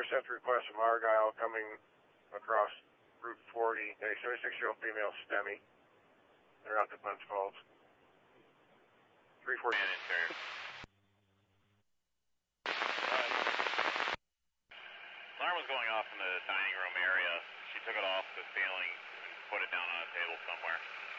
intercept request from Argyle coming across Route 40. A 76-year-old female STEMI. They're out to Punch Falls. 340. And interior. Alarm was going off in the dining room area. She took it off the ceiling and put it down on a table somewhere.